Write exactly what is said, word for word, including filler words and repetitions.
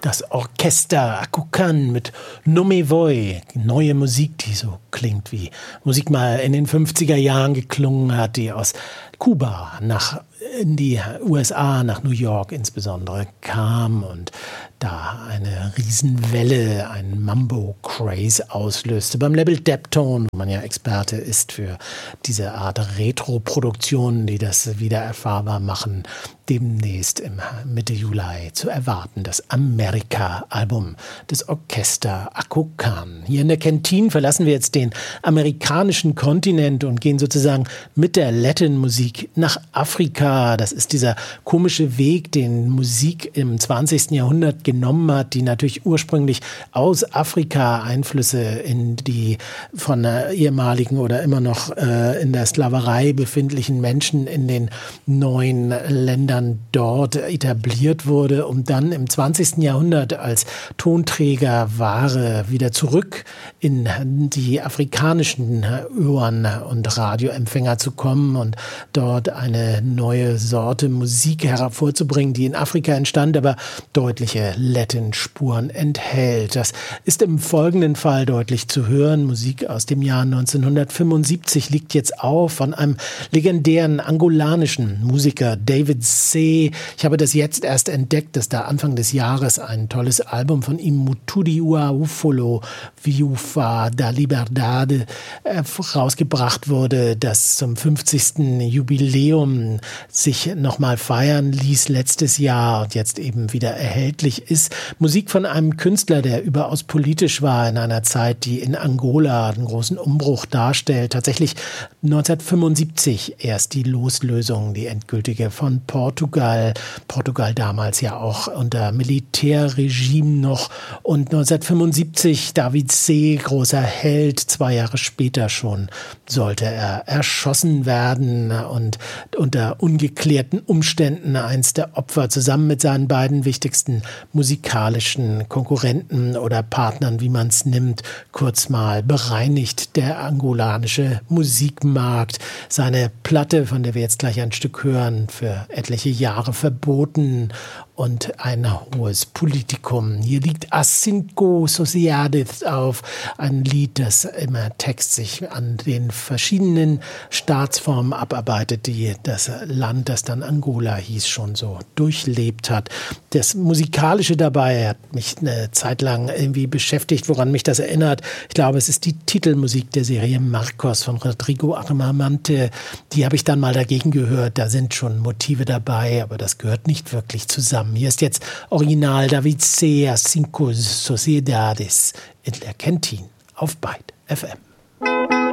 Das Orchester Akukan mit No Me Voy, neue Musik, die so klingt, wie Musik mal in den fünfziger Jahren geklungen hat, die aus Kuba nach in die U S A, nach New York insbesondere kam und da eine Riesenwelle, ein Mambo-Craze auslöste. Beim Label Deptone, wo man ja Experte ist für diese Art Retro-Produktionen, die das wieder erfahrbar machen, demnächst im Mitte Juli zu erwarten. Das Amerika-Album des Orchester Akukan. Hier in der Kantine verlassen wir jetzt den amerikanischen Kontinent und gehen sozusagen mit der Latin-Musik nach Afrika. Das ist dieser komische Weg, den Musik im zwanzigsten Jahrhundert genommen hat, die natürlich ursprünglich aus Afrika Einflüsse in die von der ehemaligen oder immer noch äh, in der Sklaverei befindlichen Menschen in den neuen Ländern dort etabliert wurde, um dann im zwanzigsten Jahrhundert als Tonträgerware wieder zurück in die afrikanischen Ohren und Radioempfänger zu kommen und dort eine neue Sorte Musik hervorzubringen, die in Afrika entstand, aber deutliche Latin-Spuren enthält. Das ist im folgenden Fall deutlich zu hören. Musik aus dem Jahr neunzehnhundertfünfundsiebzig liegt jetzt auf von einem legendären angolanischen Musiker, David C. Ich habe das jetzt erst entdeckt, dass da Anfang des Jahres ein tolles Album von ihm, Mutudi Ua Ufolo Viufa da Liberdade, äh, rausgebracht wurde, das zum fünfzigsten Jubiläum sich nochmal feiern ließ letztes Jahr und jetzt eben wieder erhältlich ist. Musik von einem Künstler, der überaus politisch war in einer Zeit, die in Angola einen großen Umbruch darstellt. Tatsächlich neunzehnhundertfünfundsiebzig erst die Loslösung, die endgültige von Portugal. Portugal damals ja auch unter Militärregime noch. Und neunzehnhundertfünfundsiebzig David C., großer Held, zwei Jahre später schon sollte er erschossen werden und unter ungeklärten Umständen eins der Opfer zusammen mit seinen beiden wichtigsten musikalischen Konkurrenten oder Partnern, wie man es nimmt, kurz mal bereinigt. Der angolanische Musikmarkt, seine Platte, von der wir jetzt gleich ein Stück hören, für etliche Jahre verboten und ein hohes Politikum. Hier liegt As Cinco Sociedades auf, ein Lied, das im Text sich an den verschiedenen Staatsformen abarbeitet, die das Land, das dann Angola hieß, schon so durchlebt hat. Das Musikalische dabei hat mich eine Zeit lang irgendwie beschäftigt, woran mich das erinnert. Ich glaube, es ist die Titelmusik der Serie Marcos von Rodrigo Armamante. Die habe ich dann mal dagegen gehört. Da sind schon Motive dabei, aber das gehört nicht wirklich zusammen. Hier ist jetzt Original David C. Cinco Sociedades in der Kantine auf Byte F M.